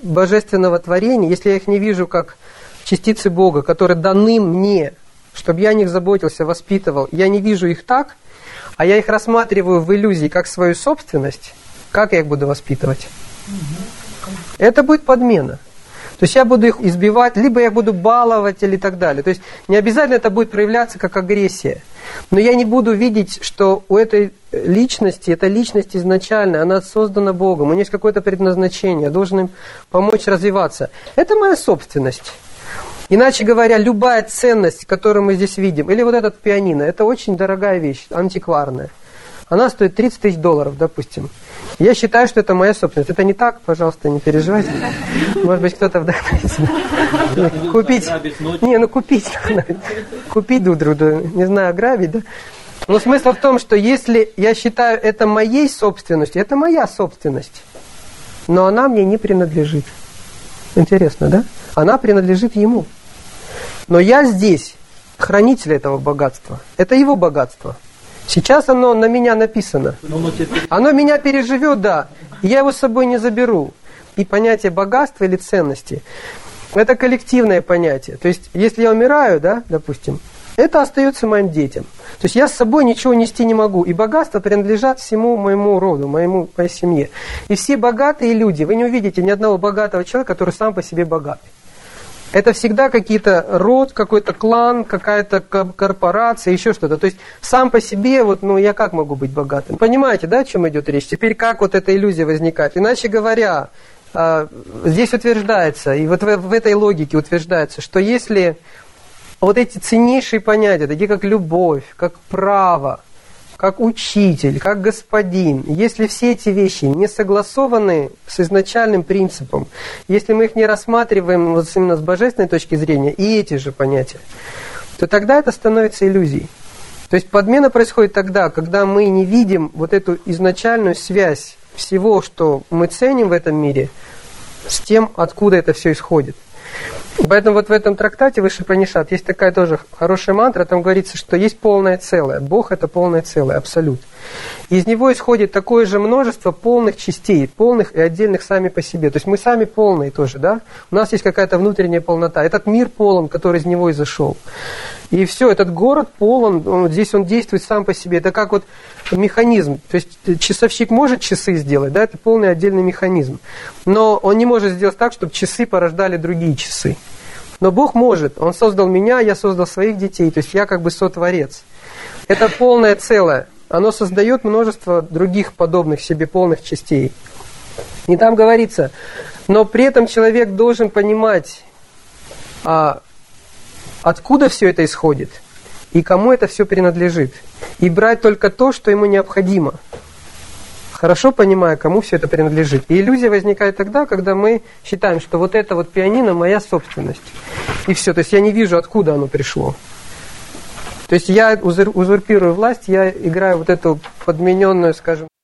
божественного творения, если я их не вижу как частицы Бога, которые даны мне, чтобы я о них заботился, воспитывал, я не вижу их так, а я их рассматриваю в иллюзии как свою собственность, как я их буду воспитывать? Это будет подмена. То есть я буду их избивать, либо я буду баловать или так далее. То есть не обязательно это будет проявляться как агрессия. Но я не буду видеть, что у этой личности, эта личность изначально, она создана Богом, у нее есть какое-то предназначение, я должен им помочь развиваться. Это моя собственность. Иначе говоря, любая ценность, которую мы здесь видим, или вот этот пианино, это очень дорогая вещь, антикварная. Она стоит $30 000, допустим. Я считаю, что это моя собственность. Это не так, пожалуйста, не переживайте. Может быть, кто-то вдохновится. Купить. Купить. Купить друг друга. Не знаю, ограбить, да? Но смысл в том, что если я считаю это моей собственностью, это моя собственность. Но она мне не принадлежит. Интересно, да? Она принадлежит ему. Но я здесь хранитель этого богатства. Это его богатство. Сейчас оно на меня написано. Оно меня переживет, да. Я его с собой не заберу. И понятие богатства или ценности – это коллективное понятие. То есть, если я умираю, да, допустим, это остается моим детям. То есть, я с собой ничего нести не могу. И богатства принадлежат всему моему роду, моей семье. И все богатые люди, вы не увидите ни одного богатого человека, который сам по себе богатый. Это всегда какие-то род, какой-то клан, какая-то корпорация, еще что-то. То есть сам по себе, я как могу быть богатым? Понимаете, да, о чем идет речь? Теперь как вот эта иллюзия возникает? Иначе говоря, здесь утверждается, и вот в этой логике утверждается, что если вот эти ценнейшие понятия, такие как любовь, как право, как учитель, как господин, если все эти вещи не согласованы с изначальным принципом, если мы их не рассматриваем вот именно с божественной точки зрения, и эти же понятия, то тогда это становится иллюзией. То есть подмена происходит тогда, когда мы не видим вот эту изначальную связь всего, что мы ценим в этом мире, с тем, откуда это все исходит. Поэтому вот в этом трактате Вышипанишат есть такая тоже хорошая мантра, там говорится, что есть полное целое. Бог – это полное целое, абсолют. Из него исходит такое же множество полных частей, полных и отдельных сами по себе. То есть мы сами полные тоже, да? У нас есть какая-то внутренняя полнота. Этот мир полон, который из него изошел. И все, этот город полон, здесь он действует сам по себе. Это как вот механизм. То есть часовщик может часы сделать, да? Это полный отдельный механизм. Но он не может сделать так, чтобы часы порождали другие часы. Но Бог может. Он создал меня, я создал своих детей. То есть я как бы сотворец. Это полное целое. Оно создает множество других подобных себе полных частей. И там говорится, но при этом человек должен понимать, откуда все это исходит, и кому это все принадлежит. И брать только то, что ему необходимо. Хорошо понимая, кому все это принадлежит. И иллюзия возникает тогда, когда мы считаем, что вот это вот пианино моя собственность. И все, то есть я не вижу, откуда оно пришло. То есть я узурпирую власть, я играю вот эту подмененную, скажем,